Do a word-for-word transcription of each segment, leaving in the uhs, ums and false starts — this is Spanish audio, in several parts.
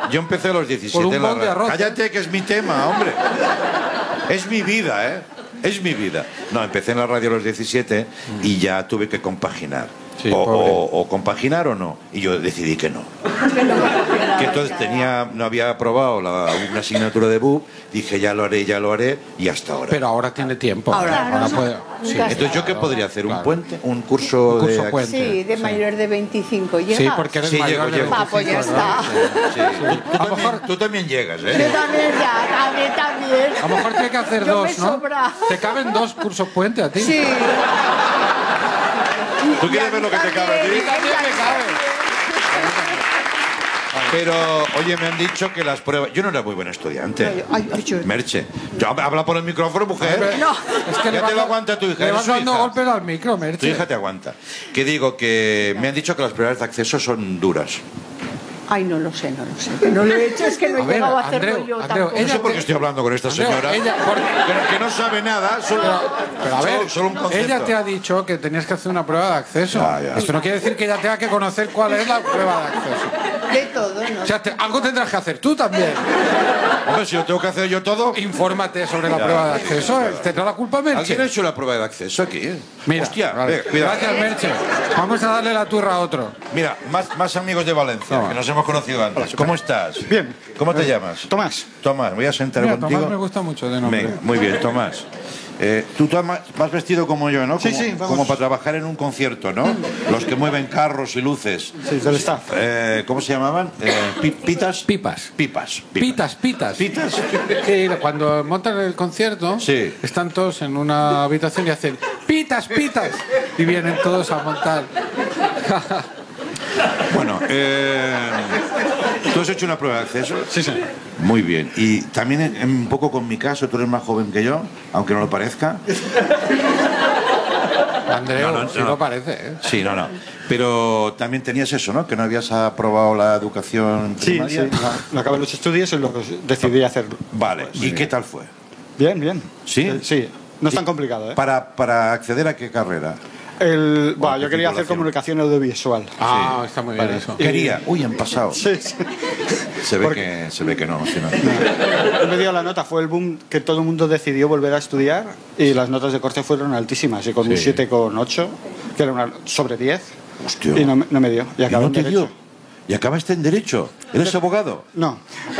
yo empecé a los diecisiete. Por un en la bol de radio. arroz. Cállate, que es mi tema, hombre. Es mi vida, ¿eh? Es mi vida. No, empecé en la radio a los diecisiete y ya tuve que compaginar. Sí, o, pobre. o, o compaginar o no. Y yo decidí que no. Que entonces tenía, no había aprobado la, una asignatura de B U P. Dije, ya lo haré, ya lo haré. Y hasta ahora. Pero ahora tiene tiempo. Ahora, ahora no, puede. no. Sí. Entonces, ¿yo qué podría hacer? ¿Un Claro. puente? ¿Un curso, Un curso de puente. Sí, de Sí. mayor de veinticinco. ¿Llegas? Sí, porque eres Sí, mayor llego, de llego. Ah, pues ya veinticinco, ¿no? está. Sí. Tú, tú A lo también, mejor- tú también llegas, Yo ¿eh? también ya, también, también. A lo mejor tiene que hacer Yo dos, me ¿no? sobra. Te caben dos cursos puente a ti. Sí. ¿Tú quieres ver lo que te cabe a ti? También me cabe. Pero, oye, me han dicho que las pruebas... Yo no era muy buen estudiante. Ay, ay, ay, yo- Merche. Yo, habla por el micrófono, mujer. No. Es que Ya le te vas lo da- aguanta tu hija. Le eres vas su dando hija. golpes al micro, Tu Merche. hija te aguanta. Que digo que me han dicho que las pruebas de acceso son duras. Ay, no lo sé, no lo sé. No lo he hecho, es que no he A ver, llegado a hacerlo Andreu, yo Andreu, tampoco. No ella sé por te- qué estoy hablando con esta Andreu, señora. ella- porque- que, que no sabe nada, solo, Pero a ver, solo, solo un concepto. ella te ha dicho que tenías que hacer una prueba de acceso. Ya, ya. Esto no quiere decir que ella tenga que conocer cuál es la prueba de acceso. De todo, ¿no? O sea, te- algo tendrás que hacer tú también. Hombre, si yo tengo que hacer yo todo... Infórmate sobre la Ya, prueba de sí, acceso. sí, es verdad. ¿Tendrá la culpa Merche? ¿Alguien ha hecho la prueba de acceso aquí? Mira, Hostia, vale. venga, cuidado. Gracias, Merche. Vamos a darle la turra a otro. Mira, más, más amigos de Valencia, Toma. que nos hemos conocido antes. ¿Cómo estás? Bien. ¿Cómo te llamas? Tomás. Tomás, voy a sentar Mira, contigo. Tomás me gusta mucho de nombre. Venga, muy bien, Tomás. Eh, tú Tomás, vas vestido como yo, ¿no? Sí, como, sí, vamos. como para trabajar en un concierto, ¿no? Los que mueven carros y luces. Sí, del staff. Eh, ¿Cómo se llamaban? Eh, pi- ¿Pitas? Pipas. Pipas. Pitas, pitas. ¿Pitas? Sí, cuando montan el concierto, Sí. están todos en una habitación y hacen pitas, pitas. Y vienen todos a montar. Bueno, eh, ¿tú has hecho una prueba de acceso? Sí, sí. Muy bien. Y también en- en un poco con mi caso, tú eres más joven que yo, aunque no lo parezca. Andreu, No, no, sí no. lo parece, ¿eh? Sí, no, no. Pero también tenías eso, ¿no? Que no habías aprobado la educación Sí, primaria. sí. No acabé los estudios y luego decidí hacerlo. Vale. ¿Y qué tal fue? Bien, bien. ¿Sí? Eh, sí. No es tan complicado, ¿eh? Para, para acceder a qué carrera. El, bah, ¿qué yo quería hacer titulación? comunicación audiovisual. Ah, está muy bien Vale. eso. Quería. Uy, en pasado. Sí, sí. Se ve Porque- que se ve que no. sí, no. Él me dio la nota, fue el boom que todo el mundo decidió volver a estudiar y las notas de corte fueron altísimas. Y con un Sí. siete coma ocho, que era una sobre diez, Hostia. y no, me- no me dio. Y ¿Y acabé no en te Derecho. dio? ¿Y acabaste en Derecho? ¿Eres abogado? No.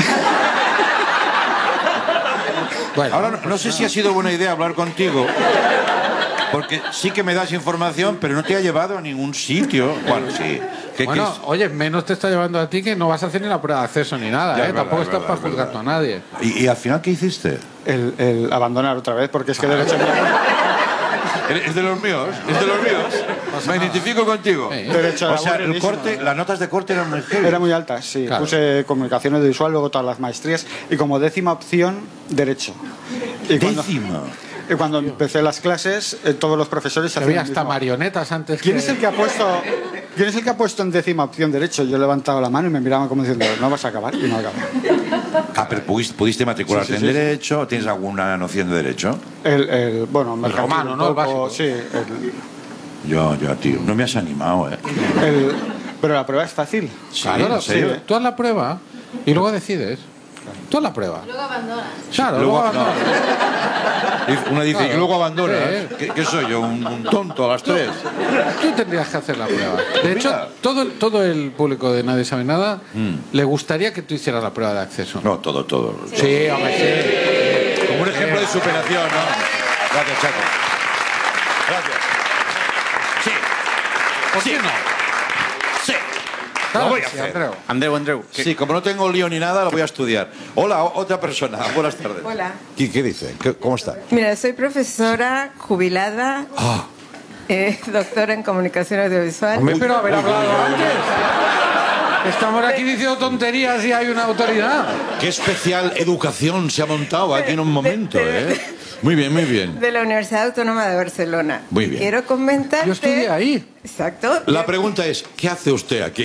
Bueno, Ahora no, no sé si ha sido buena idea hablar contigo, porque sí que me das información, pero no te ha llevado a ningún sitio. Bueno, sí. ¿Qué- bueno, qué oye, menos te está llevando a ti que no vas a hacer ni la prueba de acceso ni nada, Ya, ¿eh? es verdad, Tampoco es estás verdad, para es juzgar verdad. tú a nadie. es? ¿Y, y al final qué hiciste? El, el abandonar otra vez, porque es que Derecho... ¿Es de los míos? ¿Es de los míos? Me identifico contigo. Sí. Derecho era O sea, el buenísimo, corte, ¿no? las notas de corte eran muy heavy. Era muy alta, sí. Claro. Puse comunicación audiovisual, luego todas las maestrías y como décima opción, Derecho. Y cuando, Décima. y cuando empecé las clases, eh, todos los profesores Había hacían lo hasta mismo. marionetas antes ¿Quién que... es el que ha puesto ¿Quién es el que ha puesto en décima opción Derecho? Yo he levantado la mano y me miraban como diciendo, no vas a acabar, y no acabé. Ah, pero pudiste, pudiste matricularte Sí, sí, en sí, Derecho. ¿Tienes alguna noción de Derecho? El, el bueno, mercantil romano, un ¿no? El poco, básico. sí. el- Yo, yo, tío. No me has animado, ¿eh? el- pero la prueba es fácil. Sí, Claro, ¿en la- serio? tú haz la prueba y luego decides. Tú haz la prueba. Luego abandonas. Claro, luego, Luego- abandonas. no. Una dice, Claro. y luego abandona. Sí. ¿Qué, qué soy yo? ¿Un, un tonto a las tres? Tú tendrías que hacer la prueba. De hecho, Mira. todo el, todo el público de Nadie Sabe Nada Mm. le gustaría que tú hicieras la prueba de acceso. No, todo, todo. Sí, hombre, sí. Como un ejemplo de superación, ¿no? Gracias, Chaco. Gracias. Sí, ¿Por qué no? sí. Claro Lo voy que a sí, hacer. Andreu. Andreu, Andreu. ¿qué- Sí, como no tengo lío ni nada, lo voy a estudiar. Hola, o- otra persona. Buenas tardes. Hola. ¿Qué, qué dice? ¿Qué- ¿Cómo está? Mira, soy profesora jubilada, Ah, eh, doctora en comunicación audiovisual. Hombre, pero haber hablado antes. Estamos aquí diciendo tonterías y hay una autoridad. qué especial educación se ha montado aquí en un momento, ¿eh? Muy bien, muy bien. De la Universidad Autónoma de Barcelona. Muy bien. Quiero comentarte... Yo estudié ahí. Exacto. La pregunta es, ¿qué hace usted aquí?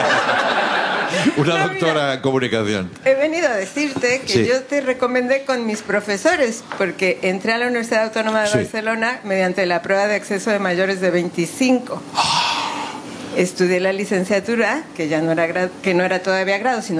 Una No, doctora mira. en comunicación. He venido a decirte que Sí. yo te recomendé con mis profesores, porque entré a la Universidad Autónoma de Sí. Barcelona mediante la prueba de acceso de mayores de veinticinco. Estudié la licenciatura, que ya no era, gra- que no era todavía grado, sino